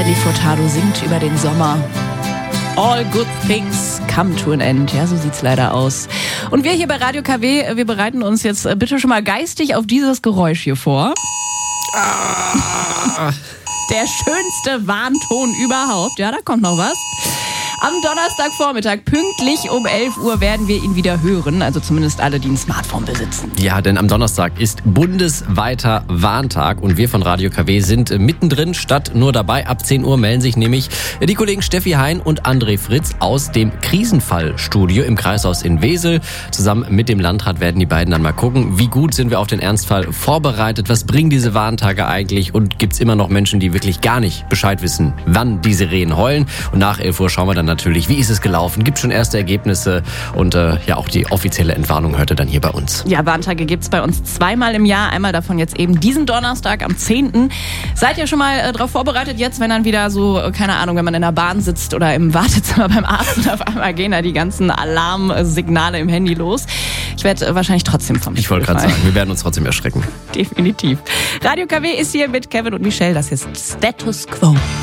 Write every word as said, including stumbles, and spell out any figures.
Nelly Furtado singt über den Sommer. All good things come to an end. Ja, so sieht's leider aus. Und wir hier bei Radio K W, wir bereiten uns jetzt bitte schon mal geistig auf dieses Geräusch hier vor. Ah. Der schönste Warnton überhaupt. Ja, da kommt noch was. Am Donnerstagvormittag, pünktlich um elf Uhr, werden wir ihn wieder hören. Also zumindest alle, die ein Smartphone besitzen. Ja, denn am Donnerstag ist bundesweiter Warntag. Und wir von Radio K W sind mittendrin statt nur dabei. Ab zehn Uhr melden sich nämlich die Kollegen Steffi Hein und André Fritz aus dem Krisenfallstudio im Kreishaus in Wesel. Zusammen mit dem Landrat werden die beiden dann mal gucken, wie gut sind wir auf den Ernstfall vorbereitet. Was bringen diese Warntage eigentlich? Und gibt's immer noch Menschen, die wirklich gar nicht Bescheid wissen, wann die Sirenen heulen? Und nach elf Uhr schauen wir dann natürlich, wie ist es gelaufen? Gibt schon erste Ergebnisse? Und äh, ja, auch die offizielle Entwarnung hört ihr dann hier bei uns. Ja, Warntage gibt's bei uns zweimal im Jahr. Einmal davon jetzt eben diesen Donnerstag am zehnten Seid ihr schon mal äh, darauf vorbereitet jetzt, wenn dann wieder so, äh, keine Ahnung, wenn man in der Bahn sitzt oder im Wartezimmer beim Arzt und auf einmal gehen da die ganzen Alarmsignale im Handy los. Ich werde äh, wahrscheinlich trotzdem vom Ich wollte gerade sagen, wir werden uns trotzdem erschrecken. Definitiv. Radio K W ist hier mit Kevin und Michelle. Das ist Status Quo.